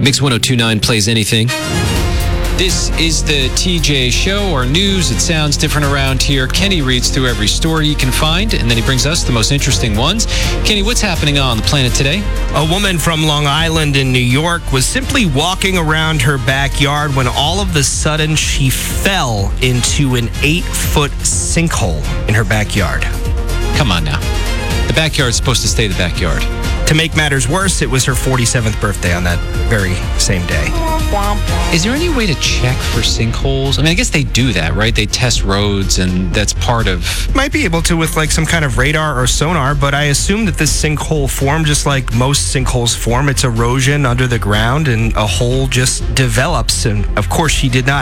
Mix 102.9 plays anything. This is the TJ Show, or news. It sounds different around here. Kenny reads through every story you can find, and then he brings us the most interesting ones. Kenny, what's happening on the planet today? A woman from Long Island in New York was simply walking around her backyard when all of a sudden she fell into an 8-foot sinkhole in her backyard. Come on now. The backyard's supposed to stay the backyard. To make matters worse, it was her 47th birthday on that very same day. Is there any way to check for sinkholes? I mean, I guess they do that, right? They test roads, and that's part of... Might be able to with like some kind of radar or sonar, but I assume that this sinkhole formed just like most sinkholes form. It's erosion under the ground, and a hole just develops. And of course, she did not